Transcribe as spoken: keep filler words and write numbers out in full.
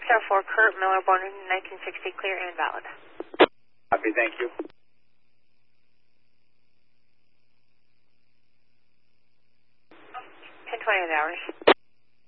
star four, Kurt Miller, born in nineteen sixty, clear and valid. Copy, thank you. ten twenty hours.